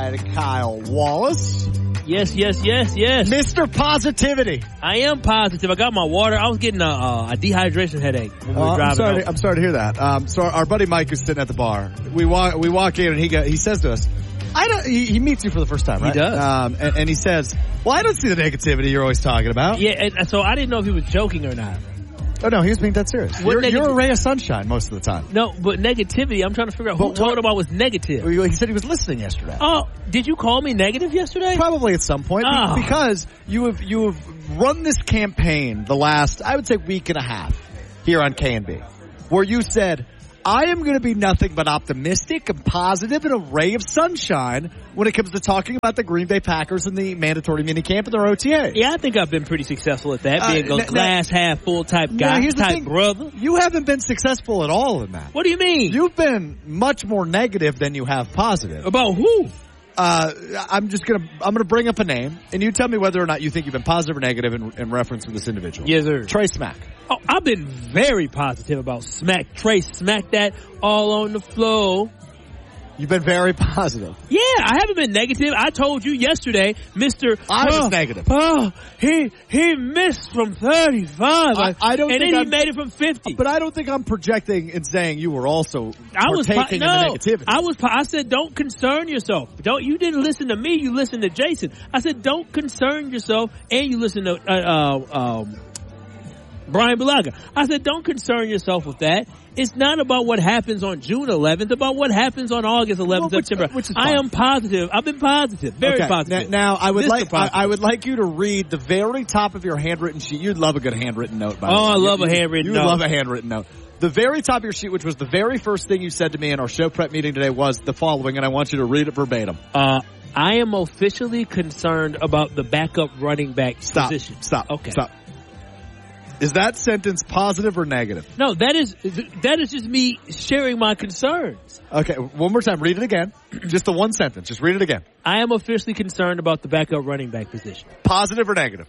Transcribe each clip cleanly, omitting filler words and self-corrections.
alongside Kyle Wallace. Yes. Mr. Positivity. I am positive. I got my water. I was getting a dehydration headache when we were driving. I'm sorry to hear that. So our buddy Mike is sitting at the bar. We walk in and he says to us, he meets you for the first time, right? He does. And he says, well, I don't see the negativity you're always talking about. Yeah, and so I didn't know if he was joking or not. Oh, no, he was being dead serious. You're a ray of sunshine most of the time. No, but negativity, I'm trying to figure out who told him I was negative. He said he was listening yesterday. Oh, did you call me negative yesterday? Probably at some point. Oh. Because you have run this campaign the last, I would say, week and a half here on K&B, where you said, I am going to be nothing but optimistic and positive and a ray of sunshine when it comes to talking about the Green Bay Packers and the mandatory minicamp and their OTA. Yeah, I think I've been pretty successful at that, being a glass half full type guy, type brother. You haven't been successful at all in that. What do you mean? You've been much more negative than you have positive. About who? I'm gonna bring up a name, and you tell me whether or not you think you've been positive or negative in reference to this individual. Yes, sir. Trey Smack. Oh, I've been very positive about Smack. Trey Smack that all on the floor. You've been very positive. Yeah, I haven't been negative. I told you yesterday, I was negative. Oh, he missed from 35. I don't and think then he made it from 50. But I don't think I'm projecting and saying you were also partaking in the negativity. I said, don't concern yourself. You didn't listen to me. You listened to Jason. I said, don't concern yourself, and you listen to Brian Bulaga. I said, don't concern yourself with that. It's not about what happens on June 11th, about what happens on August 11th, September. I am positive. I've been positive. Very positive. Now, I would like you to read the very top of your handwritten sheet. You'd love a good handwritten note, by the way. I love a handwritten note. You love a handwritten note. The very top of your sheet, which was the very first thing you said to me in our show prep meeting today, was the following, and I want you to read it verbatim. I am officially concerned about the backup running back position. Stop. Okay. Stop. Is that sentence positive or negative? No, that is just me sharing my concerns. Okay, one more time. Read it again. Just the one sentence. Just read it again. I am officially concerned about the backup running back position. Positive or negative?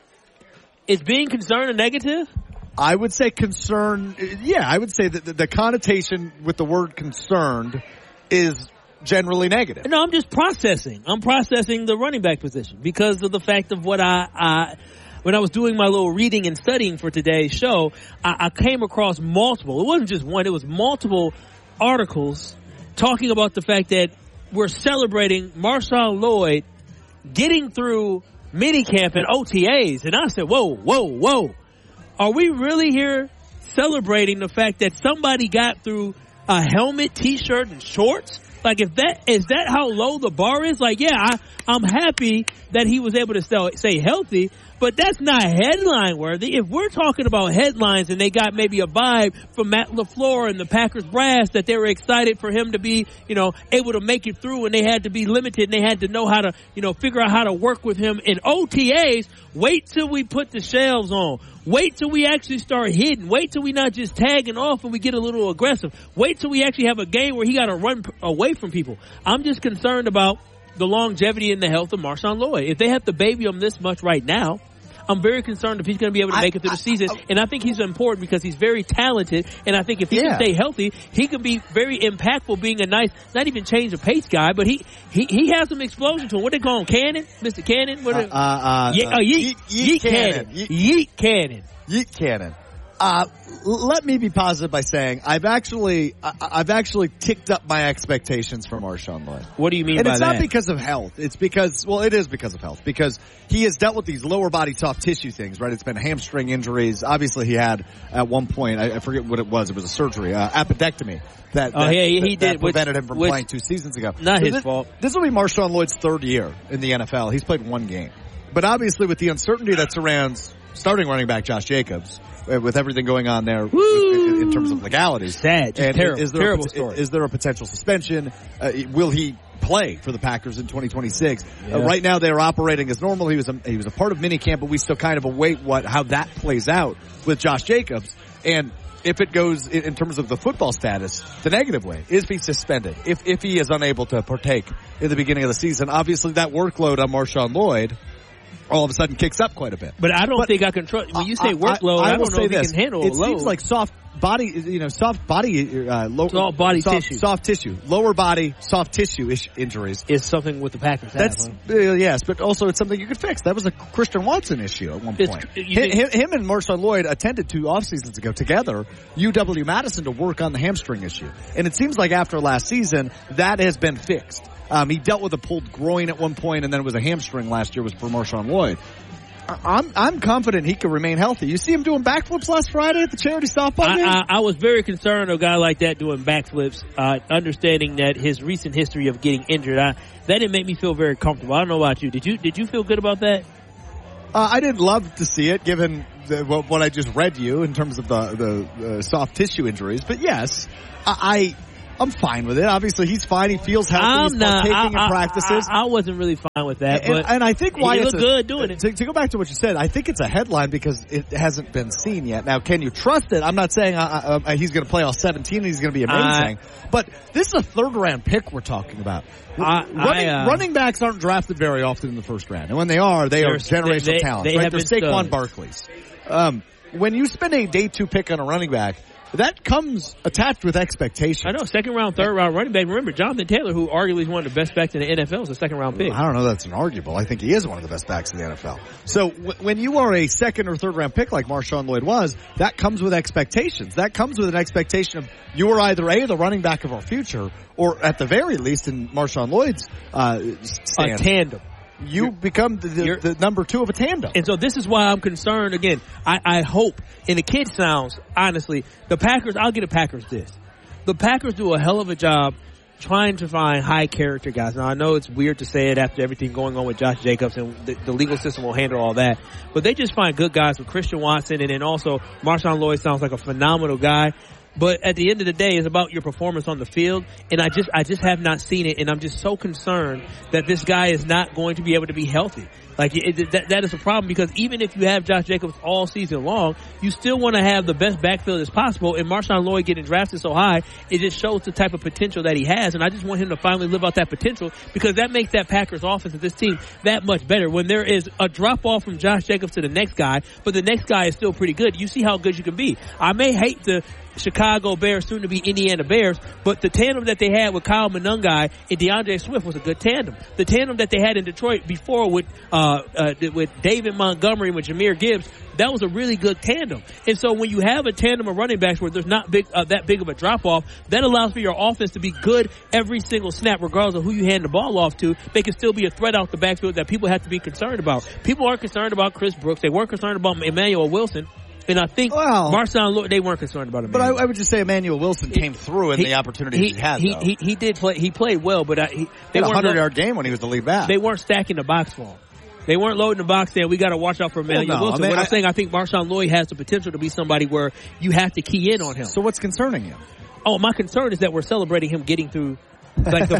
Is being concerned a negative? I would say concern. Yeah, I would say that the connotation with the word concerned is generally negative. No, I'm just processing. I'm processing the running back position because of the fact of what when I was doing my little reading and studying for today's show, I came across multiple. It wasn't just one. It was multiple articles talking about the fact that we're celebrating Marshawn Lloyd getting through minicamp and OTAs. And I said, whoa. Are we really here celebrating the fact that somebody got through a helmet, T-shirt, and shorts? Like, is that how low the bar is? Like, yeah, I'm happy that he was able to stay healthy, but that's not headline worthy. If we're talking about headlines and they got maybe a vibe from Matt LaFleur and the Packers brass that they were excited for him to be, able to make it through, and they had to be limited and they had to know how to, figure out how to work with him in OTAs, wait till we put the shelves on. Wait till we actually start hitting. Wait till we not just tagging off and we get a little aggressive. Wait till we actually have a game where he got to run away from people. I'm just concerned about the longevity and the health of Marshawn Lloyd. If they have to baby him this much right now, I'm very concerned if he's going to be able to make it through the season. And I think he's important because he's very talented. And I think if he can stay healthy, he can be very impactful, being a nice, not even change of pace guy, but he has some explosion to him. What they call him? Cannon? Mr. Cannon? Yeet Cannon. Yeet Cannon. Yeet Cannon. Let me be positive by saying I've actually ticked up my expectations for Marshawn Lloyd. What do you mean by that? And it's not because of health. It's because, it is because of health. Because he has dealt with these lower body soft tissue things, right? It's been hamstring injuries. Obviously, he had at one point, I forget what it was. It was a surgery, appendectomy. That prevented him from playing 2 seasons ago. Not his fault. This will be Marshawn Lloyd's third year in the NFL. He's played 1 game. But obviously, with the uncertainty that surrounds starting running back Josh Jacobs, with everything going on there in terms of legalities. Sad. And terrible story. Is there a potential suspension? Will he play for the Packers in 2026? Yeah. Right now they're operating as normal. He was a part of minicamp, but we still kind of await how that plays out with Josh Jacobs. And if it goes in terms of the football status, the negative way, is he suspended? If he is unable to partake in the beginning of the season, obviously that workload on Marshawn Lloyd all of a sudden kicks up quite a bit. But I don't think I can trust. When you say workload, I don't know if he can handle a load. It seems like soft soft body tissue, lower body soft tissue injuries is something with the Packers. Yes, but also it's something you could fix. That was a Christian Watson issue at one point. Him and Marshawn Lloyd attended 2 off seasons ago together UW-Madison to work on the hamstring issue, and it seems like after last season that has been fixed. He dealt with a pulled groin at one point, and then it was a hamstring last year was for Marshawn Lloyd. I'm confident he can remain healthy. You see him doing backflips last Friday at the charity softball game? I was very concerned of a guy like that doing backflips, understanding that his recent history of getting injured. That didn't make me feel very comfortable. I don't know about you. Did you feel good about that? I didn't love to see it, given what I just read you in terms of the soft tissue injuries. But yes, I'm fine with it. Obviously, he's fine. He feels healthy. He's partaking in practices. I wasn't really fine with that. And I think why he looked good doing it. To go back to what you said, I think it's a headline because it hasn't been seen yet. Now, can you trust it? I'm not saying he's going to play all 17 and he's going to be amazing. But this is a third-round pick we're talking about. Running backs aren't drafted very often in the first round. And when they are generational talents. They're Saquon Barkleys. When you spend a day 2 pick on a running back, that comes attached with expectations. I know, second round, third round running back. Remember, Jonathan Taylor, who arguably is one of the best backs in the NFL, is a second round pick. I don't know that's an arguable. I think he is one of the best backs in the NFL. So when you are a second or third round pick like Marshawn Lloyd was, that comes with expectations. That comes with an expectation of you are either the running back of our future, or at the very least in Marshawn Lloyd's a tandem. You become the number 2 of a tandem. And so this is why I'm concerned. Again, I hope, and the kid sounds, honestly, the Packers, I'll give the Packers this. The Packers do a hell of a job trying to find high character guys. Now, I know it's weird to say it after everything going on with Josh Jacobs, and the legal system will handle all that. But they just find good guys with Christian Watson, and then also Marshawn Lloyd sounds like a phenomenal guy. But at the end of the day, it's about your performance on the field, and I just have not seen it, and I'm just so concerned that this guy is not going to be able to be healthy. Like, that is a problem, because even if you have Josh Jacobs all season long, you still want to have the best backfield as possible, and Marshawn Lloyd getting drafted so high, it just shows the type of potential that he has, and I just want him to finally live out that potential, because that makes that Packers offense of this team that much better. When there is a drop-off from Josh Jacobs to the next guy, but the next guy is still pretty good, you see how good you can be. I may hate the Chicago Bears, soon to be Indiana Bears, but the tandem that they had with Kyle Monangai and DeAndre Swift was a good tandem. The tandem that they had in Detroit before with David Montgomery and with Jahmyr Gibbs, that was a really good tandem. And so when you have a tandem of running backs where there's not that big of a drop-off, that allows for your offense to be good every single snap, regardless of who you hand the ball off to. They can still be a threat out the backfield that people have to be concerned about. People aren't concerned about Chris Brooks. They weren't concerned about Emmanuel Wilson. And I think Marshawn Lloyd, they weren't concerned about him. But I would just say Emmanuel Wilson came through in the opportunities he had. He did play. He played well, but they had a 100-yard game when he was the lead back. They weren't stacking the box for him. They weren't loading the box saying we got to watch out for Emmanuel Wilson. I'm saying, I think Marshawn Lloyd has the potential to be somebody where you have to key in on him. So what's concerning you? Oh, my concern is that we're celebrating him getting through. Like the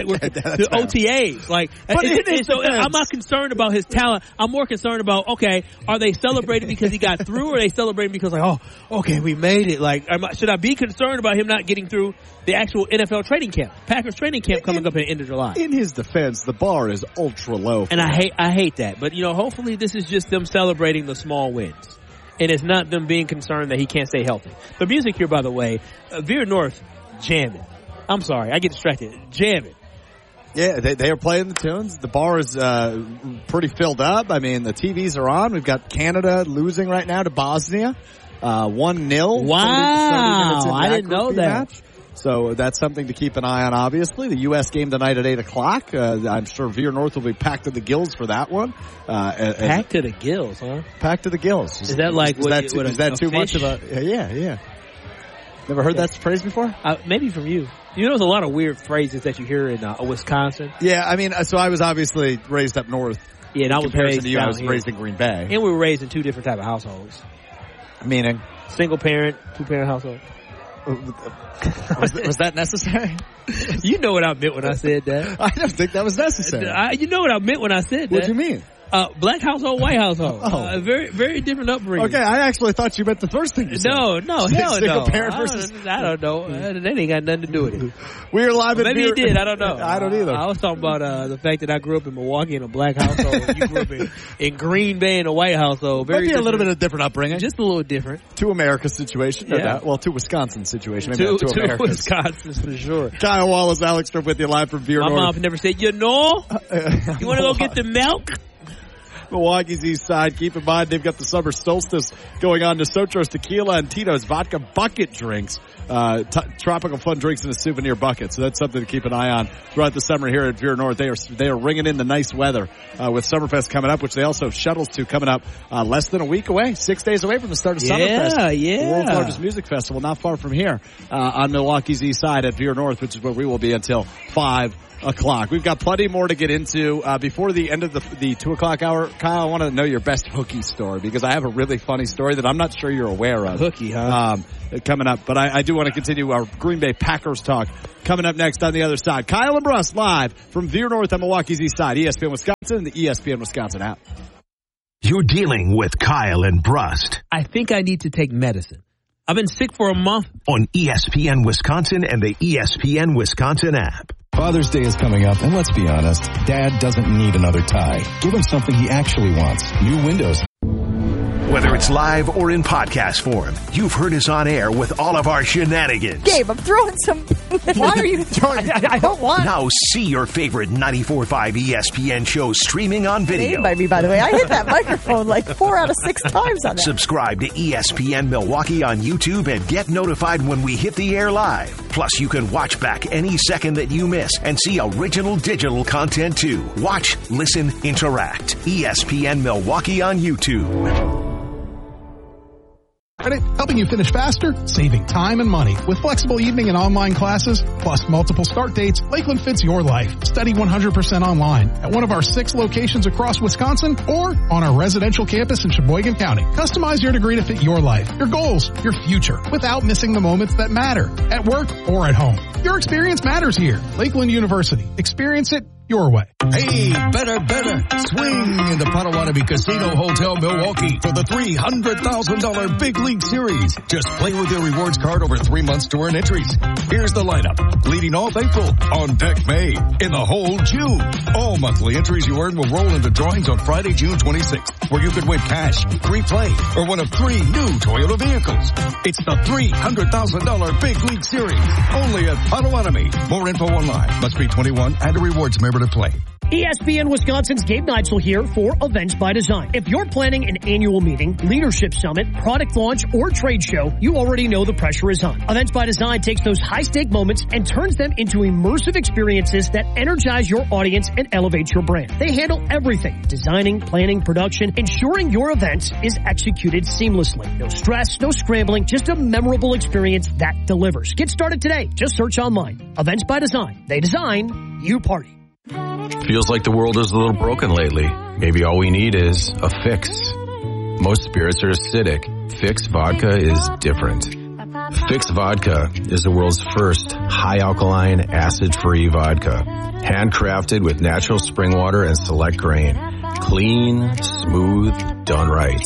OTAs, I'm not concerned about his talent. I'm more concerned about, okay, are they celebrating because he got through, or are they celebrating because we made it? Like, should I be concerned about him not getting through the actual NFL training camp, Packers training camp coming up at the end of July? In his defense, the bar is ultra low, and I hate that. But hopefully this is just them celebrating the small wins, and it's not them being concerned that he can't stay healthy. The music here, by the way, Veer North jamming. I'm sorry, I get distracted. Jam it. Yeah, they are playing the tunes. The bar is pretty filled up. I mean, the TVs are on. We've got Canada losing right now to Bosnia, 1-0. Wow, I didn't know that. Match. So that's something to keep an eye on, obviously. The U.S. game tonight at 8 o'clock. I'm sure Veer North will be packed to the gills for that one. Packed to the gills, huh? Packed to the gills. Is that like is that too much of a... Yeah. Never heard that phrase before? Maybe from you. There's a lot of weird phrases that you hear in Wisconsin. Yeah, I mean, so I was obviously raised up north. Yeah, and I was raised I was raised in Green Bay. And we were raised in 2 different type of households. Meaning? Single parent, 2-parent household. Was that necessary? You know what I meant when I said that. I don't think that was necessary. You know what I meant when I said that. What do you mean? Black household, white household. Very, very different upbringing. Okay, I actually thought you meant the first thing you said. No, hell Single no. parent versus... I don't know. That ain't got nothing to do with it. We are live at Maybe it did. I don't know. I don't either. I was talking about the fact that I grew up in Milwaukee in a black household. You grew up in Green Bay in a white household. Maybe a little bit of different upbringing. Just a little different. Two America situation. No doubt. Well, two Wisconsin situation. Maybe two Americas. Wisconsin for sure. Kyle Wallace, Alex Stroop with you live from Veer North. My mom never said, you want to go get the milk? Milwaukee's east side. Keep in mind, they've got the summer solstice going on. Nosotros Tequila and Tito's Vodka Bucket drinks. Tropical fun drinks in a souvenir bucket. So that's something to keep an eye on throughout the summer here at Veer North. They are ringing in the nice weather with Summerfest coming up, which they also have shuttles to coming up less than a week away, 6 days away from the start of Summerfest. Yeah. The world's largest music festival, not far from here on Milwaukee's east side at Veer North, which is where we will be until 5 o'clock. We've got plenty more to get into before the end of the 2 o'clock hour. Kyle, I want to know your best hooky story because I have a really funny story that I'm not sure you're aware of. Hooky, huh? Coming up, but I do want to continue our Green Bay Packers talk coming up next on the other side. Kyle and Bruss live from Veer North on Milwaukee's east side, ESPN Wisconsin, and the ESPN Wisconsin app. You're dealing with Kyle and Brust. I think I need to take medicine. I've been sick for a month. On ESPN Wisconsin and the ESPN Wisconsin app. Father's Day is coming up, and let's be honest, Dad doesn't need another tie. Give him something he actually wants. New windows. Whether it's live or in podcast form, you've heard us on air with all of our shenanigans. Gabe, I'm throwing some... Why are you... I don't want... Now see your favorite 94.5 ESPN shows streaming on video. By me, by the way. I hit that microphone like 4 out of 6 times on that. Subscribe to ESPN Milwaukee on YouTube and get notified when we hit the air live. Plus, you can watch back any second that you miss and see original digital content too. Watch, listen, interact. ESPN Milwaukee on YouTube. Credit, helping you finish faster, saving time and money. With flexible evening and online classes, plus multiple start dates, Lakeland fits your life. Study 100% online at one of our 6 locations across Wisconsin or on our residential campus in Sheboygan County. Customize your degree to fit your life, your goals, your future, without missing the moments that matter, at work or at home. Your experience matters here. Lakeland University. Experience it your way. Hey, better. Swing into Potawatomi Casino Hotel Milwaukee for the $300,000 Big League Series. Just play with your rewards card over 3 months to earn entries. Here's the lineup. Leading off April, on deck May, in the whole June. All monthly entries you earn will roll into drawings on Friday, June 26th, where you could win cash, free play, or one of 3 new Toyota vehicles. It's the $300,000 Big League Series, only at Potawatomi. More info online. Must be 21 and a rewards member to play. ESPN Wisconsin's Gabe Neitzel here for Events by Design. If you're planning an annual meeting, leadership summit, product launch, or trade show, you already know the pressure is on. Events by Design takes those high-stake moments and turns them into immersive experiences that energize your audience and elevate your brand. They handle everything: designing, planning, production, ensuring your event is executed seamlessly. No stress, no scrambling, just a memorable experience that delivers. Get started today. Just search online. Events by Design. They design, you party. Feels like the world is a little broken lately. Maybe all we need is a fix. Most spirits are acidic. Fix Vodka is different. Fix Vodka is the world's first high alkaline, acid-free vodka. Handcrafted with natural spring water and select grain. Clean, smooth, done right.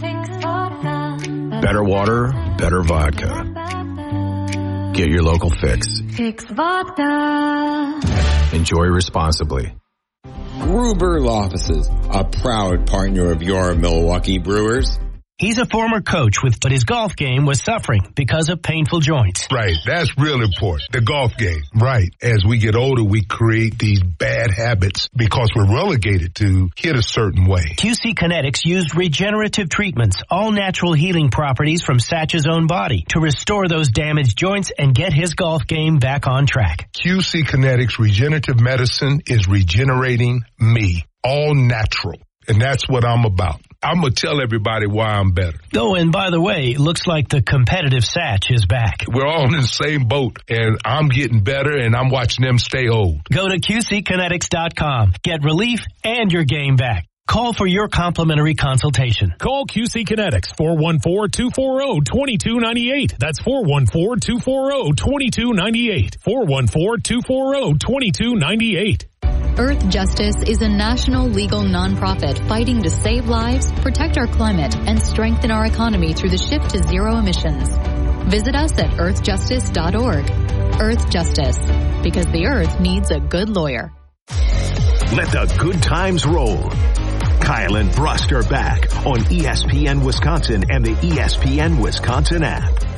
Better water, better vodka. Get your local Fix. Fix Vodka. Enjoy responsibly. Gruber Offices, a proud partner of your Milwaukee Brewers. He's a former coach but his golf game was suffering because of painful joints. Right. That's real important. The golf game. Right. As we get older, we create these bad habits because we're relegated to hit a certain way. QC Kinetics used regenerative treatments, all natural healing properties from Satch's own body to restore those damaged joints and get his golf game back on track. QC Kinetics regenerative medicine is regenerating me. All natural. And that's what I'm about. I'm going to tell everybody why I'm better. Oh, and by the way, looks like the competitive Satch is back. We're all in the same boat, and I'm getting better, and I'm watching them stay old. Go to QCKinetics.com. Get relief and your game back. Call for your complimentary consultation. Call QC Kinetics, 414-240-2298. That's 414-240-2298. 414-240-2298. Earth Justice is a national legal nonprofit fighting to save lives, protect our climate, and strengthen our economy through the shift to zero emissions. Visit us at earthjustice.org. Earth Justice, because the earth needs a good lawyer. Let the good times roll. Kyle and Brust are back on ESPN Wisconsin and the ESPN Wisconsin app.